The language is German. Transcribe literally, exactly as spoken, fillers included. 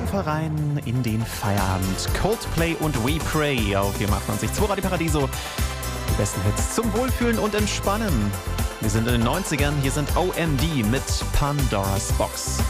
Ufer rein in den Feierabend. Coldplay und We Pray auf vier achtundneunzig Komma zwei Radio Paradiso. Die besten Hits zum Wohlfühlen und Entspannen. Wir sind in den neunzigern, hier sind O M D mit Pandora's Box.